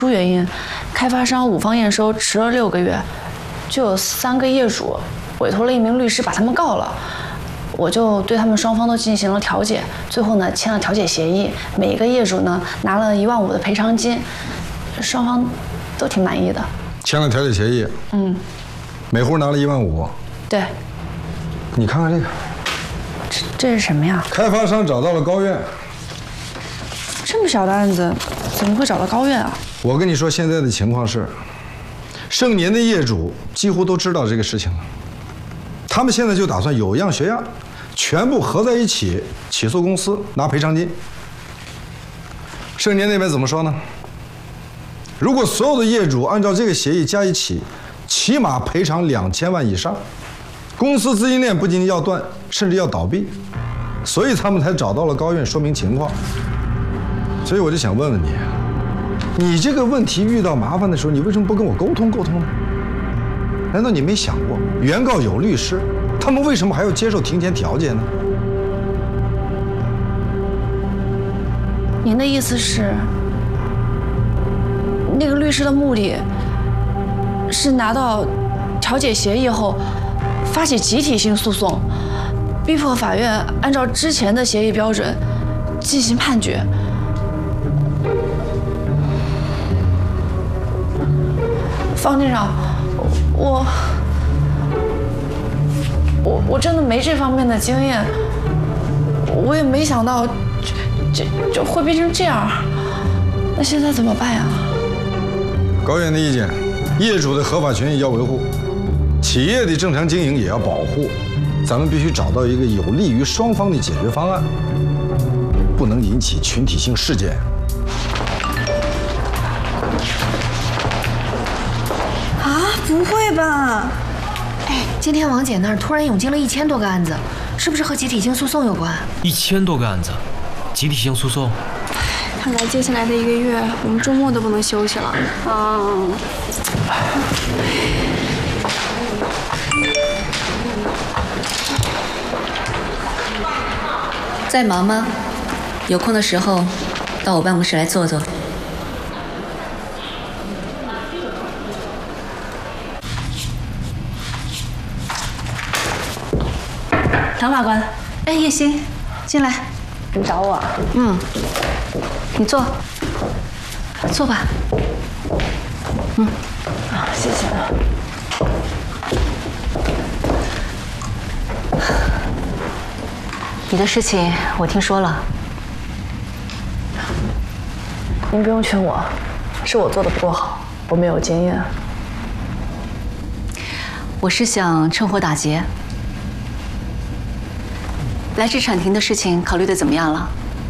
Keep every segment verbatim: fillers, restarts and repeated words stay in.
殊原因，开发商五方验收迟了六个月，就有三个业主委托了一名律师把他们告了。我就对他们双方都进行了调解，最后呢签了调解协议，每一个业主呢拿了一万五的赔偿金，双方都挺满意的。 签了调解协议， 嗯， 每户拿了一万五。 对。 你看看这个， 这这是什么呀？ 开发商找到了高院。 这么小的案子，怎么会找到高院啊？ 我跟你说，现在的情况是，盛年的业主几乎都知道这个事情了，他们现在就打算有样学样，全部合在一起起诉公司拿赔偿金。盛年那边怎么说呢？如果所有的业主按照这个协议加一起，起码赔偿两千万以上，公司资金链不仅仅要断，甚至要倒闭，所以他们才找到了高院说明情况。所以我就想问问你，你这个问题遇到麻烦的时候，你为什么不跟我沟通沟通呢？难道你没想过，原告有律师，他们为什么还要接受庭前调解呢？ 您的意思是，那个律师的目的是拿到调解协议后，发起集体性诉讼，逼迫法院按照之前的协议标准进行判决。方警长，我我我真的没这方面的经验，我也没想到这这这会变成这样，那现在怎么办呀？ 高院的意见，业主的合法权益要维护，企业的正常经营也要保护，咱们必须找到一个有利于双方的解决方案，不能引起群体性事件。 不会吧？ 哎，今天王姐那儿突然涌进了一千多个案子，是不是和集体性诉讼有关？ 一千多个案子，集体性诉讼。 看来接下来的一个月，我们周末都不能休息了。啊。 在忙吗？有空的时候到我办公室来坐坐。 唐法官， 哎，叶欣，进来。 你找我？ 嗯，你坐，坐吧。嗯， 啊，谢谢。 你的事情我听说了。 您不用劝我，是我做的不够好，我没有经验。 我是想趁火打劫。来这产庭的事情考虑的怎么样了？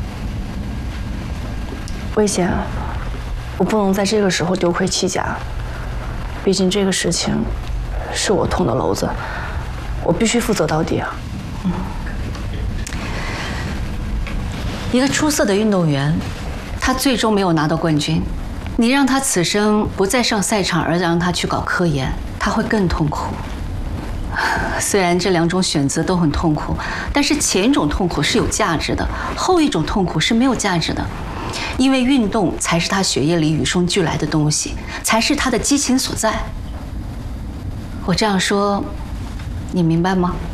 危险，我不能在这个时候丢盔弃甲。毕竟这个事情是我捅的娄子，我必须负责到底啊。 嗯。一个出色的运动员，他最终没有拿到冠军，你让他此生不再上赛场，而让他去搞科研，他会更痛苦。虽然这两种选择都很痛苦，但是前一种痛苦是有价值的，后一种痛苦是没有价值的。因为运动才是他血液里与生俱来的东西，才是他的激情所在。我这样说，你明白吗？